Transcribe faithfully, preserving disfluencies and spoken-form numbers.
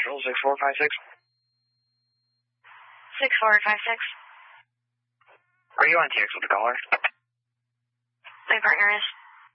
Central, six four five six. six four five six. Are you on T X with the caller? My partner is.